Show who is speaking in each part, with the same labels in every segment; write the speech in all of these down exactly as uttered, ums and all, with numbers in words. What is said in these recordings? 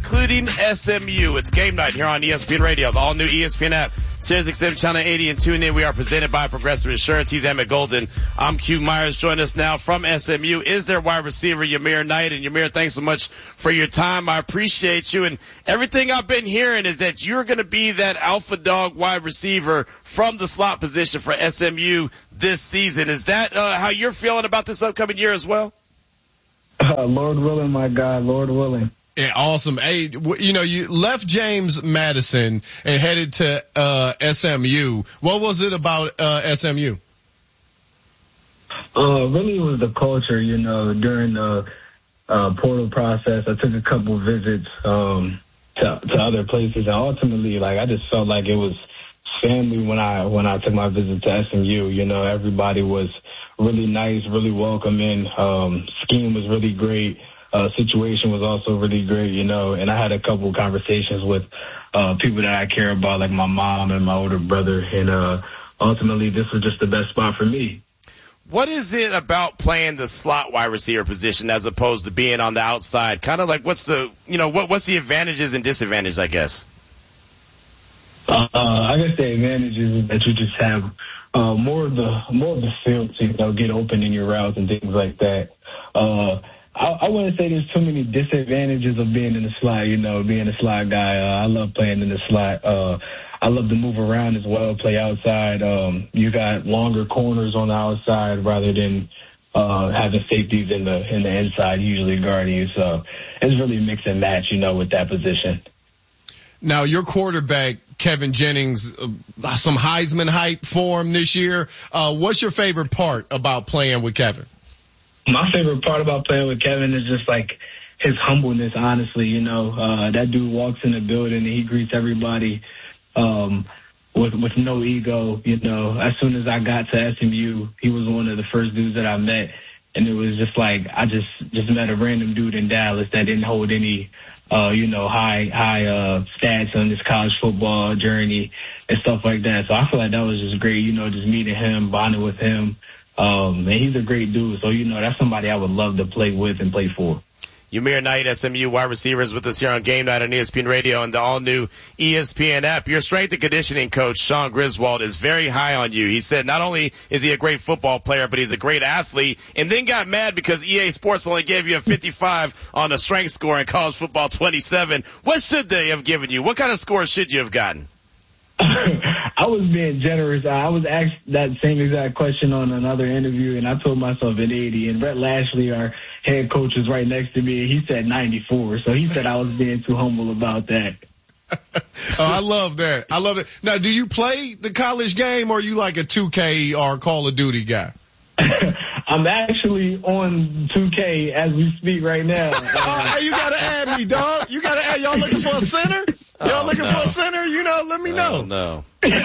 Speaker 1: including S M U. It's game night here on E S P N Radio, the all-new E S P N app, Sirius X M Channel eighty, and tune in. We are presented by Progressive Insurance. He's Emmett Golden. I'm Q Myers. Join us now from S M U is their wide receiver, Yamir Knight. And Yamir, thanks so much for your time. I appreciate you. And everything I've been hearing is that you're going to be that alpha dog wide receiver from the slot position for S M U this season. Is that uh, how you're feeling about this upcoming year as well?
Speaker 2: Uh, Lord willing, my God, Lord willing.
Speaker 3: Yeah, awesome. Hey, you know, you left James Madison and headed to uh S M U. What was it about uh S M U?
Speaker 2: Uh, really it was the culture, you know, during the uh, portal process. I took a couple visits um to, to other places, and ultimately, like, I just felt like it was family when I when I took my visit to S M U. You know, everybody was really nice, really welcoming. Um, scheme was really great. Uh, situation was also really great, you know, and I had a couple conversations with uh, people that I care about, like my mom and my older brother, and uh, ultimately this was just the best spot for me.
Speaker 1: What is it about playing the slot wide receiver position as opposed to being on the outside? Kind of like what's the, you know, what what's the advantages and disadvantages, I guess?
Speaker 2: Uh, I guess the advantage is that you just have uh, more of the more of the field to, you know, get open in your routes and things like that. Uh, I, I wouldn't say there's too many disadvantages of being in the slot, you know, being a slot guy. Uh, I love playing in the slot. Uh, I love to move around as well, play outside. Um, you got longer corners on the outside rather than uh, having safeties in the in the inside, usually guarding you. So it's really mix and match, you know, with that position.
Speaker 3: Now, your quarterback, Kevin Jennings, uh, some Heisman hype for him this year. Uh, what's your favorite part about playing with Kevin?
Speaker 2: My favorite part about playing with Kevin is just like his humbleness, honestly. You know, uh, that dude walks in the building and he greets everybody um, with with no ego. You know, as soon as I got to S M U, he was one of the first dudes that I met. And it was just like I just, just met a random dude in Dallas that didn't hold any, uh, you know, high high uh, stats on his college football journey and stuff like that. So I feel like that was just great, you know, just meeting him, bonding with him. Um, and he's a great dude. So, you know, that's somebody I would love to play with and play for.
Speaker 1: Yamir Knight, S M U wide receivers with us here on Game Night on E S P N Radio and the all-new E S P N app. Your strength and conditioning coach, Sean Griswold, is very high on you. He said not only is he a great football player, but he's a great athlete, and then got mad because E A Sports only gave you a fifty-five on the strength score in college football twenty-seven. What should they have given you? What kind of score should you have gotten?
Speaker 2: I was being generous. I was asked that same exact question on another interview, and I told myself an eighty. And Brett Lashley, our head coach, was right next to me, and he said ninety-four. So he said I was being too humble about that.
Speaker 3: Oh, I love that. I love it. Now, do you play the college game, or are you like a two K or Call of Duty guy?
Speaker 2: I'm actually on two K as we speak right now.
Speaker 3: Oh, hey, you gotta add me, dog. You gotta add. Y'all looking for a center? Y'all
Speaker 1: oh,
Speaker 3: looking
Speaker 1: no.
Speaker 3: for a center? You know, let me know.
Speaker 1: Oh, no.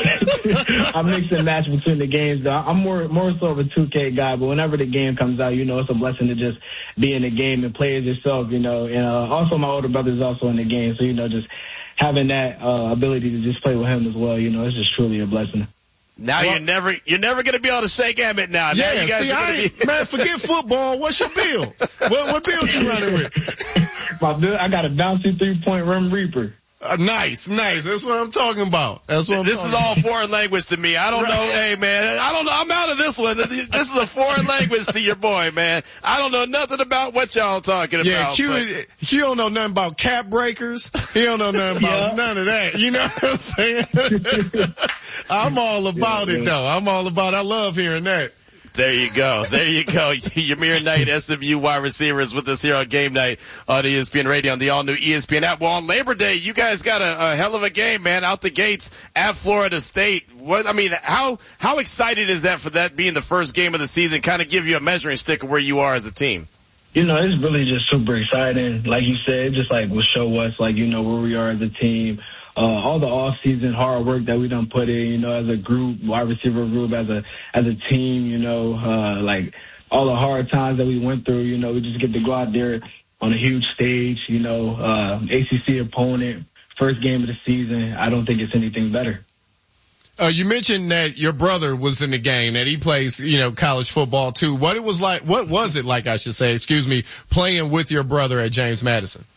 Speaker 2: I mix and match between the games. I'm more more so of a two K guy, but whenever the game comes out, you know, it's a blessing to just be in the game and play as yourself, you know. And uh, also my older brother is also in the game, so, you know, just having that uh, ability to just play with him as well, you know, it's just truly a blessing.
Speaker 1: Now well, you're never you're never going to be able to shake Emmett now.
Speaker 3: Yeah,
Speaker 1: now you guys
Speaker 3: see,
Speaker 1: are
Speaker 3: I
Speaker 1: be-
Speaker 3: man, forget football. What's your bill? What, what bill you running with?
Speaker 2: My bill, I got a bouncy three-point rim reaper.
Speaker 3: Uh, nice, nice. That's what I'm talking about. That's what I'm
Speaker 1: This
Speaker 3: talking
Speaker 1: is all
Speaker 3: about.
Speaker 1: foreign language to me. I don't know. Hey, man, I don't know. I'm out of this one. This is a foreign language to your boy, man. I don't know nothing about what y'all talking about.
Speaker 3: Yeah, Q,
Speaker 1: but...
Speaker 3: Q don't know nothing about cap breakers. He don't know nothing about yeah. none of that. You know what I'm saying? I'm all about yeah, it, yeah. though. I'm all about it. I love hearing that.
Speaker 1: There you go. There you go. Yamir Knight, S M U wide receivers with us here on Game Night on E S P N Radio on the all-new E S P N app. Well, on Labor Day, you guys got a, a hell of a game, man, out the gates at Florida State. What, I mean, how, how excited is that for that being the first game of the season, kind of give you a measuring stick of where you are as a team?
Speaker 2: You know, it's really just super exciting. Like you said, just like will show us, like, you know, where we are as a team. Uh, all the off-season hard work that we done put in, you know, as a group, wide receiver group, as a as a team, you know, uh, like all the hard times that we went through, you know, we just get to go out there on a huge stage, you know, uh, A C C opponent, first game of the season. I don't think it's anything better.
Speaker 3: Uh, you mentioned that your brother was in the game, that he plays, you know, college football too. What it was like, what was it like, I should say, excuse me, playing with your brother at James Madison?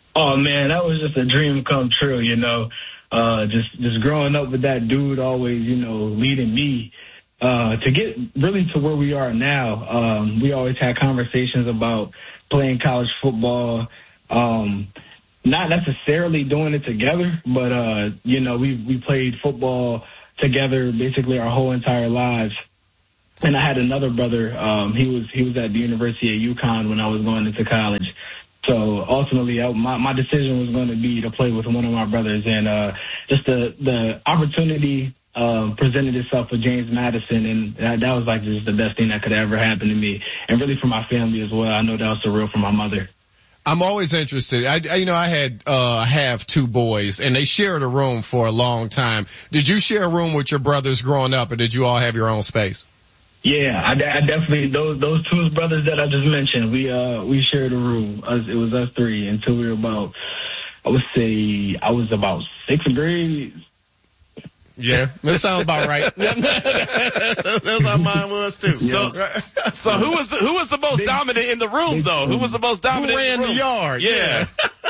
Speaker 2: Oh, man, that was just a dream come true, you know. Uh, just, just growing up with that dude always, you know, leading me. Uh, to get really to where we are now, um, we always had conversations about playing college football, um, not necessarily doing it together, but, uh, you know, we, we played football together basically our whole entire lives. And I had another brother, um, he was, he was at the University of UConn when I was going into college. So ultimately, I, my, my decision was going to be to play with one of my brothers, and uh, just the the opportunity uh, presented itself with James Madison, and that, that was like just the best thing that could ever happen to me, and really for my family as well. I know that was surreal for my mother.
Speaker 3: I'm always interested. I, I you know, I had uh have two boys, and they shared a room for a long time. Did you share a room with your brothers growing up, or did you all have your own space?
Speaker 2: Yeah, I, I definitely, those those two brothers that I just mentioned, we uh we shared a room. Us, it was us three until we were about, I would say, I was about sixth grade.
Speaker 3: Yeah, that sounds about right. That's how mine was too.
Speaker 1: So, so who was the who was the most big, dominant in the room though? Who was the most dominant?
Speaker 3: Who ran
Speaker 1: in the, room?
Speaker 3: the yard?
Speaker 1: Yeah.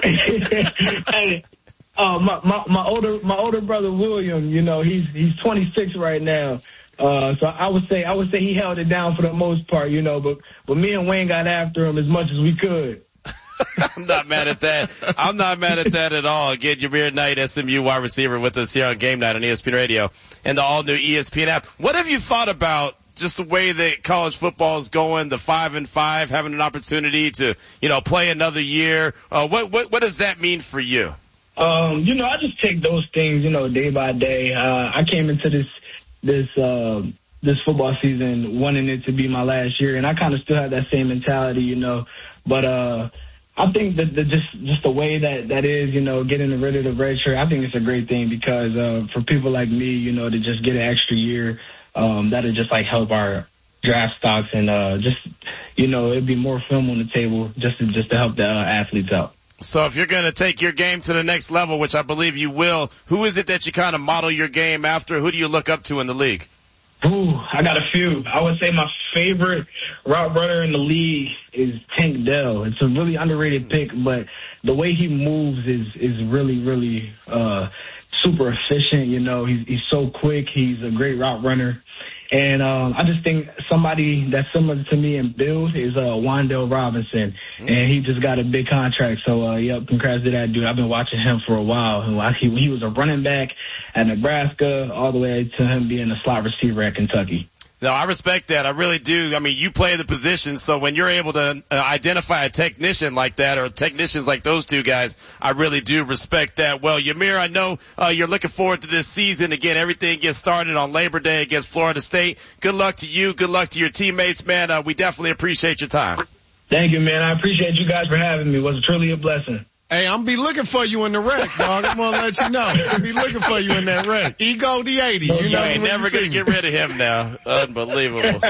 Speaker 2: Hey, uh, my, my my older my older brother William, you know, he's he's twenty-six right now. Uh, so I would say, I would say he held it down for the most part, you know, but, but me and Wayne got after him as much as we could.
Speaker 1: I'm not mad at that. I'm not mad at that at all. Again, Yamir Knight, S M U wide receiver with us here on Game Night on E S P N Radio and the all new E S P N app. What have you thought about just the way that college football is going, the five and five, having an opportunity to, you know, play another year? Uh, what, what, what does that mean for you?
Speaker 2: Um, you know, I just take those things, you know, day by day. Uh, I came into this, this, uh, this football season wanting it to be my last year, and I kind of still have that same mentality, you know, but, uh, I think that the, just, just the way that, that is, you know, getting rid of the red shirt, I think it's a great thing because, uh, for people like me, you know, to just get an extra year, um, that'll just like help our draft stocks and, uh, just, you know, it'd be more film on the table just to, just to help the uh, athletes out.
Speaker 1: So if you're going to take your game to the next level, which I believe you will, who is it that you kind of model your game after? Who do you look up to in the league?
Speaker 2: Ooh, I got a few. I would say my favorite route runner in the league is Tank Dell. It's a really underrated pick, but the way he moves is, is really, really, uh, super efficient. You know, he's, he's so quick. He's a great route runner. And, um, I just think somebody that's similar to me in build is, uh, Wan'Dale Robinson. And he just got a big contract. So, uh, yep, congrats to that dude. I've been watching him for a while. He, he was a running back at Nebraska all the way to him being a slot receiver at Kentucky.
Speaker 1: No, I respect that. I really do. I mean, you play the position, so when you're able to uh, identify a technician like that or technicians like those two guys, I really do respect that. Well, Yamir, I know uh, you're looking forward to this season. Again, everything gets started on Labor Day against Florida State. Good luck to you. Good luck to your teammates, man. Uh, we definitely appreciate your time.
Speaker 2: Thank you, man. I appreciate you guys for having me. It was truly a blessing.
Speaker 3: Hey, I'm be looking for you in the wreck, dog. I'm gonna let you know. I'll be looking for you in that wreck. Ego the eighty. You
Speaker 1: you
Speaker 3: know,
Speaker 1: ain't never gonna get rid of him now. Unbelievable.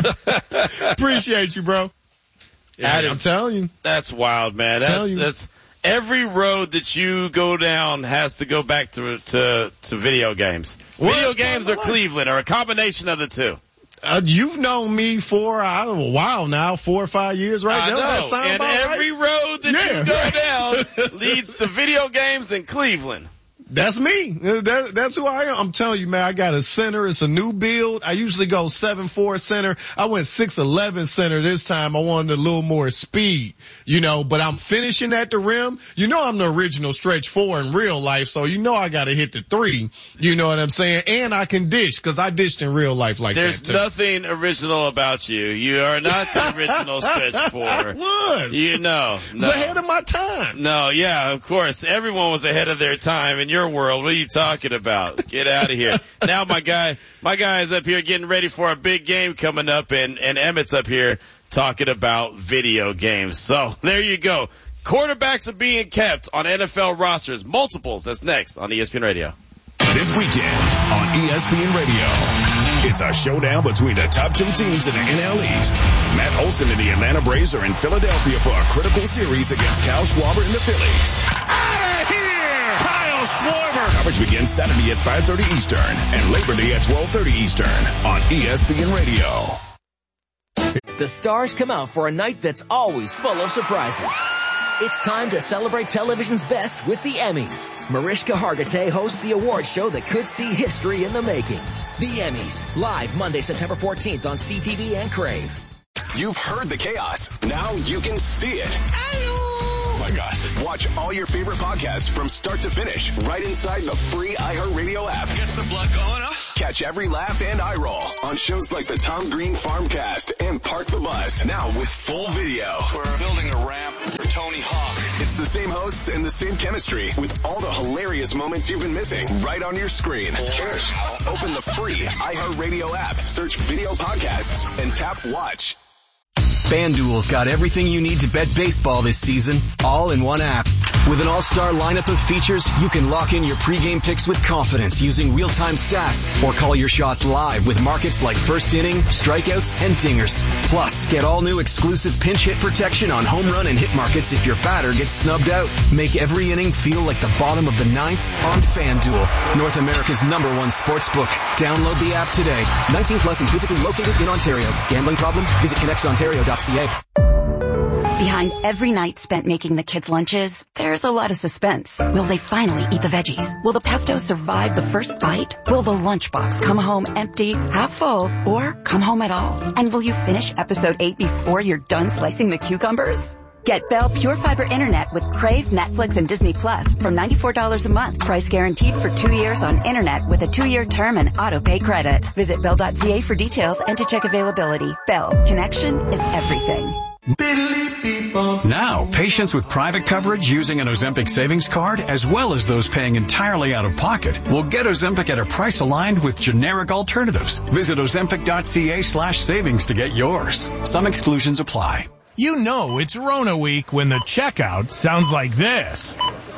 Speaker 3: Appreciate you, bro. Yeah, I'm telling you.
Speaker 1: That's wild, man. That's, that's every road that you go down has to go back to, to, to video games. What? Video games or Cleveland or a combination of the two.
Speaker 3: Uh, you've known me for I don't know, a while now, four or five years, right?
Speaker 1: I know.
Speaker 3: That sound
Speaker 1: and
Speaker 3: about
Speaker 1: every
Speaker 3: right?
Speaker 1: road that
Speaker 3: yeah.
Speaker 1: you go down leads to video games in Cleveland.
Speaker 3: That's me. That, that's who I am. I'm telling you, man, I got a center. It's a new build. I usually go seven four center. I went six eleven center this time. I wanted a little more speed, you know, but I'm finishing at the rim. You know, I'm the original stretch four in real life, so you know I got to hit the three. You know what I'm saying? And I can dish because I dished in real life like
Speaker 1: There's
Speaker 3: that too.
Speaker 1: There's nothing original about you. You are not the original stretch four.
Speaker 3: I was.
Speaker 1: You know.
Speaker 3: No.
Speaker 1: No.
Speaker 3: It was ahead of my time.
Speaker 1: No, yeah, of course. Everyone was ahead of their time in your world. What are you talking about? Get out of here. Now my guy, my guy is up here getting ready for a big game coming up, and, and Emmett's up here talking about video games. So there you go. Quarterbacks are being kept on N F L rosters. Multiples. That's next on E S P N Radio.
Speaker 4: This weekend on E S P N Radio, it's a showdown between the top two teams in the N L East. Matt Olson and the Atlanta Braves are in Philadelphia for a critical series against Kyle Schwarber and the Phillies.
Speaker 1: Out of here! Kyle Schwarber!
Speaker 4: Coverage begins Saturday at five thirty Eastern and Labor Day at twelve thirty Eastern on E S P N Radio.
Speaker 5: The stars come out for a night that's always full of surprises. It's time to celebrate television's best with the Emmys. Mariska Hargitay hosts the award show that could see history in the making. The Emmys, live Monday, September fourteenth on C T V and Crave.
Speaker 4: You've heard the chaos. Now you can see it. Oh my gosh. Watch all your favorite podcasts from start to finish right inside the free iHeartRadio app.
Speaker 6: Gets the blood going, huh?
Speaker 4: Catch every laugh and eye roll on shows like the Tom Green Farmcast and Park the Bus. Now with full video.
Speaker 6: We're building a ramp for Tony Hawk.
Speaker 4: It's the same hosts and the same chemistry with all the hilarious moments you've been missing right on your screen. Cheers. Open the free iHeartRadio app, search video podcasts, and tap watch.
Speaker 7: FanDuel's got everything you need to bet baseball this season, all in one app. With an all-star lineup of features, you can lock in your pregame picks with confidence using real-time stats or call your shots live with markets like first inning, strikeouts, and dingers. Plus, get all new exclusive pinch hit protection on home run and hit markets if your batter gets snubbed out. Make every inning feel like the bottom of the ninth on FanDuel, North America's number one sports book. Download the app today. nineteen plus and physically located in Ontario. Gambling problem? Visit connects ontario dot c a.
Speaker 8: Behind every night spent making the kids' lunches, there's a lot of suspense. Will they finally eat the veggies? Will the pesto survive the first bite? Will the lunchbox come home empty, half full, or come home at all? And will you finish episode eight before you're done slicing the cucumbers? Get Bell Pure Fiber Internet with Crave, Netflix, and Disney Plus from ninety-four dollars a month. Price guaranteed for two years on Internet with a two-year term and auto-pay credit. Visit bell dot c a for details and to check availability. Bell. Connection is everything.
Speaker 9: Now, patients with private coverage using an Ozempic savings card, as well as those paying entirely out of pocket, will get Ozempic at a price aligned with generic alternatives. Visit ozempic dot c a slash savings to get yours. Some exclusions apply.
Speaker 10: You know it's Rona week when the checkout sounds like this.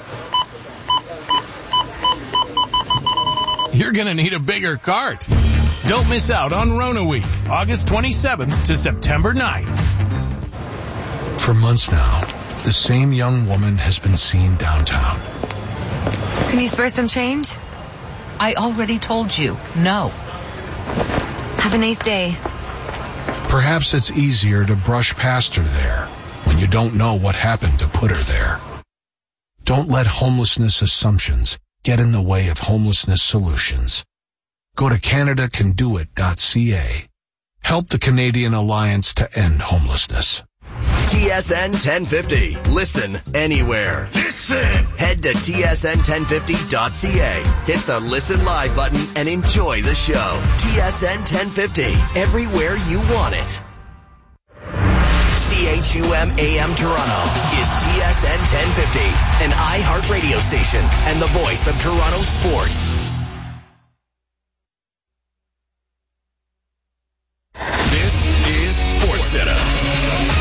Speaker 10: You're gonna need a bigger cart. Don't miss out on Rona week, August twenty-seventh to September ninth.
Speaker 11: For months now, the same young woman has been seen downtown.
Speaker 12: Can you spare some change?
Speaker 13: I already told you, no.
Speaker 12: Have a nice day.
Speaker 11: Perhaps it's easier to brush past her there when you don't know what happened to put her there. Don't let homelessness assumptions get in the way of homelessness solutions. Go to canada can do it dot c a. Help the Canadian Alliance to End Homelessness.
Speaker 14: T S N ten fifty. Listen anywhere.
Speaker 6: Listen!
Speaker 14: Head to T S N ten fifty dot c a. Hit the Listen Live button and enjoy the show. T S N ten fifty. Everywhere you want it. C H U M A M Toronto is T S N ten fifty, an iHeart radio station and the voice of Toronto sports.
Speaker 4: This is SportsCenter.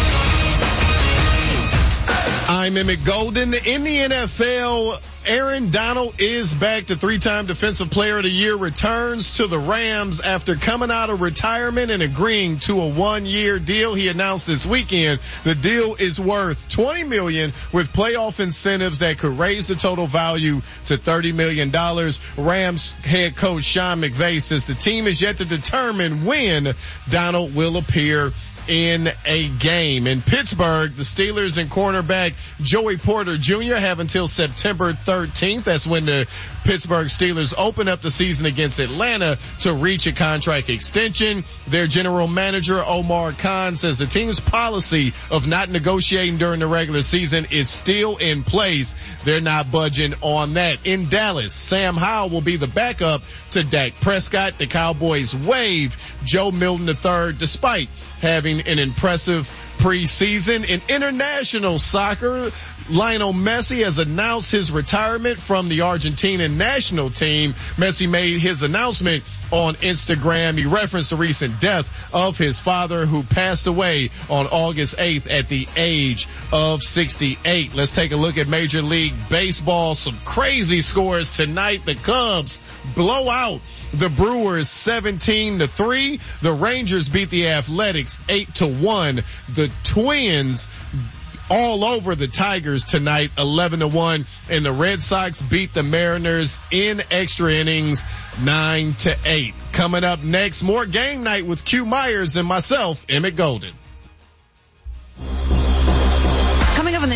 Speaker 3: I'm Emmett Golden. In the N F L, Aaron Donald is back. The three-time Defensive Player of the Year returns to the Rams after coming out of retirement and agreeing to a one-year deal. He announced this weekend the deal is worth twenty million dollars with playoff incentives that could raise the total value to thirty million dollars. Rams head coach Sean McVay says the team is yet to determine when Donald will appear in a game. In Pittsburgh, the Steelers and cornerback Joey Porter Junior have until September thirteenth. That's when the Pittsburgh Steelers open up the season against Atlanta to reach a contract extension. Their general manager Omar Khan says the team's policy of not negotiating during the regular season is still in place. They're not budging on that. In Dallas, Sam Howell will be the backup to Dak Prescott. The Cowboys waived Joe Milton the third despite having an impressive preseason. In international soccer, Lionel Messi has announced his retirement from the Argentinian national team. Messi made his announcement on Instagram. He referenced the recent death of his father, who passed away on August eighth at the age of sixty-eight. Let's take a look at Major League Baseball. Some crazy scores tonight. The Cubs blow out the Brewers seventeen to three. The Rangers beat the Athletics eight to one. The Twins all over the Tigers tonight, eleven to one. And the Red Sox beat the Mariners in extra innings, nine to eight. Coming up next, more Game Night with Q Myers and myself, Emmett Golden.
Speaker 12: Coming up on the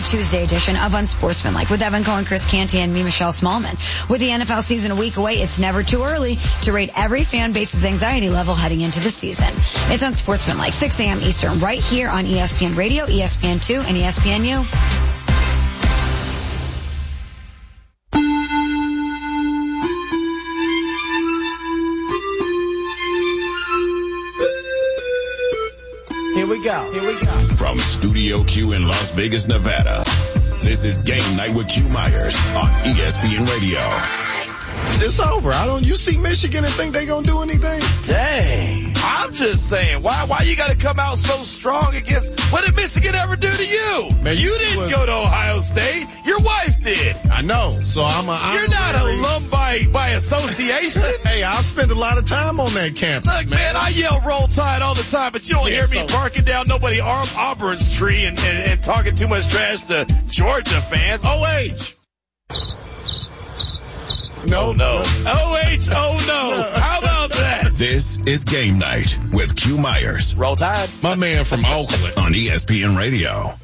Speaker 15: Tuesday edition of Unsportsmanlike with Evan Cohen, Chris Canty, and me, Michelle Smallman. With the N F L season a week away, it's never too early to rate every fan base's anxiety level heading into the season. It's Unsportsmanlike, six a.m. Eastern, right here on E S P N Radio, E S P N two, and E S P N U.
Speaker 16: Here we go. Here we go.
Speaker 4: From Studio Q in Las Vegas, Nevada, this is Game Night with Q Myers on E S P N Radio.
Speaker 3: It's over. I don't, you see Michigan and think they gonna do anything?
Speaker 1: Dang. I'm just saying, why, why you gotta come out so strong against, what did Michigan ever do to you?
Speaker 3: Man,
Speaker 1: you
Speaker 3: you
Speaker 1: didn't
Speaker 3: was,
Speaker 1: go to Ohio State. Your wife did.
Speaker 3: I know. So I'm a,
Speaker 1: You're not an alum by, by association.
Speaker 3: Hey, I've spent a lot of time on that campus.
Speaker 1: Look, man, man I yell Roll Tide all the time, but you don't yeah, hear me so. barking down nobody Arm Auburn's tree and, and, and talking too much trash to Georgia fans.
Speaker 3: O H. No,
Speaker 1: oh, no. O H, oh no. no. How about that?
Speaker 4: This is Game Night with Q Myers.
Speaker 1: Roll Tide.
Speaker 3: My man from Oakland.
Speaker 4: On E S P N Radio.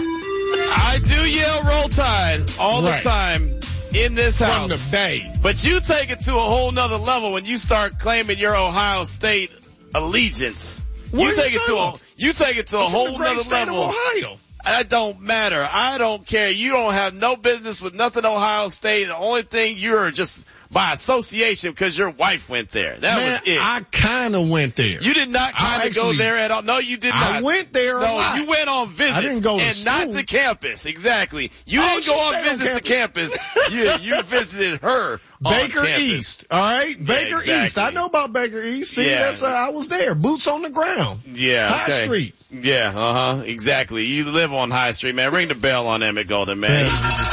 Speaker 1: I do yell Roll Tide all right. the time in this house.
Speaker 3: From the Bay.
Speaker 1: But you take it to a whole nother level when you start claiming your Ohio State allegiance.
Speaker 3: What
Speaker 1: you take it to a, you take it to a
Speaker 3: I'm
Speaker 1: whole
Speaker 3: from the great
Speaker 1: nother
Speaker 3: state
Speaker 1: level.
Speaker 3: Of Ohio.
Speaker 1: That don't matter. I don't care. You don't have no business with nothing Ohio State. The only thing you're just by association because your wife went there. That
Speaker 3: Man,
Speaker 1: was it.
Speaker 3: I kind of went there.
Speaker 1: You did not kind of go there at all. No, you did not.
Speaker 3: I went there a
Speaker 1: No,
Speaker 3: lot.
Speaker 1: you went on visits.
Speaker 3: I didn't go to
Speaker 1: and
Speaker 3: school.
Speaker 1: not to campus. Exactly. You
Speaker 3: Oh,
Speaker 1: didn't go
Speaker 3: she
Speaker 1: on
Speaker 3: stayed on
Speaker 1: visits to campus. you, you visited her
Speaker 3: Baker
Speaker 1: on campus.
Speaker 3: East. All right.
Speaker 1: Yeah,
Speaker 3: Baker
Speaker 1: exactly.
Speaker 3: East. I know about Baker East. See,
Speaker 1: Yeah.
Speaker 3: that's, uh, I was there. Boots on the ground.
Speaker 1: Yeah.
Speaker 3: High
Speaker 1: okay.
Speaker 3: Street.
Speaker 1: Yeah, uh-huh, exactly. You live on High Street, man. Ring the bell on Emmett Golden, man.
Speaker 3: Yeah,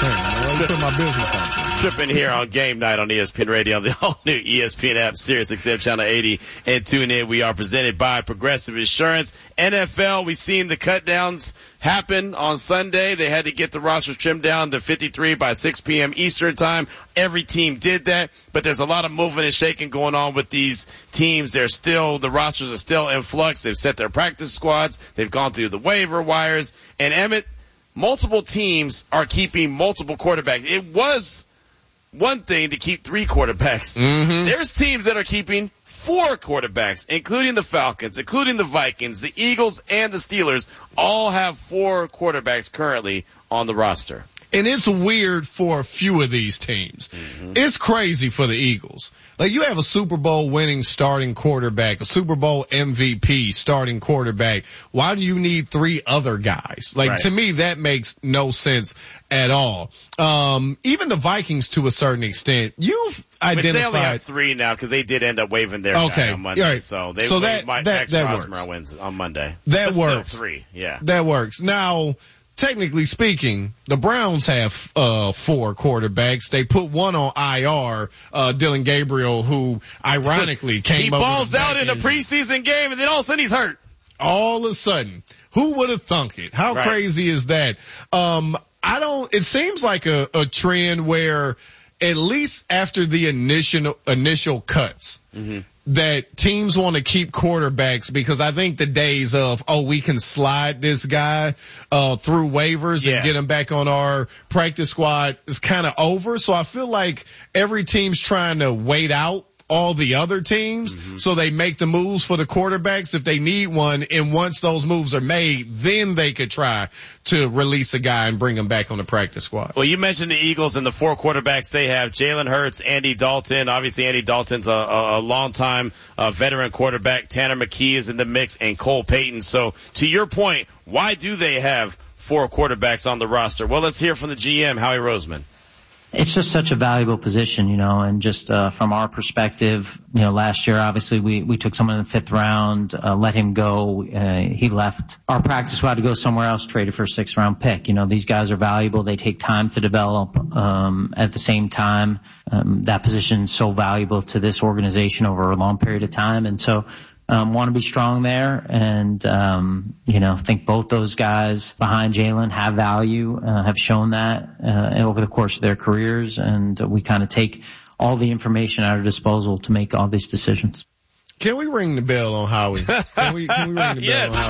Speaker 3: I put my business on.
Speaker 1: Tripping here on Game Night on E S P N Radio, the all-new E S P N app, Sirius X M Channel eighty, and tune in. We are presented by Progressive Insurance. N F L, we've seen the cut downs happen on Sunday. They had to get the rosters trimmed down to fifty-three by six p.m. Eastern time. Every team did that, but there's a lot of moving and shaking going on with these teams. They're still, the rosters are still in flux. They've set their practice squads. They've gone through the waiver wires. And Emmett, multiple teams are keeping multiple quarterbacks. It was one thing to keep three quarterbacks.
Speaker 3: Mm-hmm.
Speaker 1: There's teams that are keeping four quarterbacks, including the Falcons, including the Vikings, the Eagles, and the Steelers, all have four quarterbacks currently on the roster.
Speaker 3: And it's weird for a few of these teams. Mm-hmm. It's crazy for the Eagles. Like, you have a Super Bowl winning starting quarterback, a Super Bowl M V P starting quarterback. Why do you need three other guys? Like,
Speaker 1: right.
Speaker 3: to me, that makes no sense at all. Um, even the Vikings to a certain extent, you've identified.
Speaker 1: But they only have three now because they did end up waiving their
Speaker 3: okay.
Speaker 1: guy on Monday.
Speaker 3: Right.
Speaker 1: So they
Speaker 3: so
Speaker 1: waived
Speaker 3: that,
Speaker 1: Mike,
Speaker 3: that,
Speaker 1: Max
Speaker 3: that
Speaker 1: Prosmer
Speaker 3: works.
Speaker 1: wins on Monday.
Speaker 3: That
Speaker 1: but
Speaker 3: works.
Speaker 1: Still three, yeah.
Speaker 3: That works. Now, technically speaking, the Browns have uh four quarterbacks. They put one on I R, uh Dylan Gabriel, who ironically came
Speaker 1: he
Speaker 3: up
Speaker 1: balls
Speaker 3: with a
Speaker 1: out in a
Speaker 3: injury.
Speaker 1: preseason game, and then all of a sudden he's hurt.
Speaker 3: All of a sudden. Who would have thunk it? How
Speaker 1: right.
Speaker 3: crazy is that? Um I don't, it seems like a, a trend where at least after the initial, initial cuts, mm-hmm. that teams want to keep quarterbacks because I think the days of, oh, we can slide this guy, uh, through waivers
Speaker 1: yeah.
Speaker 3: and get him back on our practice squad is kind of over. So I feel like every team's trying to wait out all the other teams, mm-hmm. so they make the moves for the quarterbacks if they need one, and once those moves are made, then they could try to release a guy and bring him back on the practice squad.
Speaker 1: Well, you mentioned the Eagles and the four quarterbacks they have: Jalen Hurts, Andy Dalton. Obviously, Andy Dalton's a, a, a long-time uh, veteran quarterback. Tanner McKee is in the mix, and Cole Payton. So, to your point, why do they have four quarterbacks on the roster? Well, let's hear from the G M, Howie Roseman.
Speaker 17: It's just such a valuable position, you know, and just uh from our perspective, you know, last year obviously we we took someone in the fifth round, uh let him go, uh, he left our practice squad to go somewhere else, traded for a sixth round pick. You know, these guys are valuable, they take time to develop. Um at the same time, um that position is so valuable to this organization over a long period of time, and so Um, want to be strong there, and um, you know, think both those guys behind Jalen have value, uh, have shown that uh, over the course of their careers, and uh, we kind of take all the information at our disposal to make all these decisions.
Speaker 3: Can we ring the bell on Howie? Can we, can we ring the bell
Speaker 1: yes.
Speaker 3: on Howie?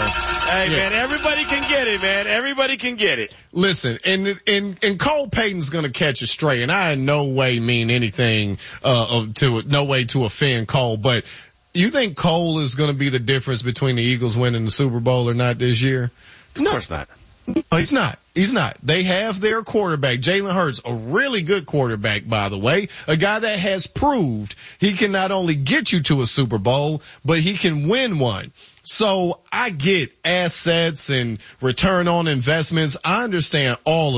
Speaker 1: Hey, man, everybody can get it, man. Everybody can get it.
Speaker 3: Listen, and and and Cole Payton's gonna catch a stray, and I in no way mean anything uh to no way to offend Cole, but you think Cole is gonna be the difference between the Eagles winning the Super Bowl or not this year?
Speaker 1: Of
Speaker 3: No.
Speaker 1: course not.
Speaker 3: No, he's not. He's not. They have their quarterback, Jalen Hurts, a really good quarterback, by the way, a guy that has proved he can not only get you to a Super Bowl, but he can win one. So I get assets and return on investments. I understand all of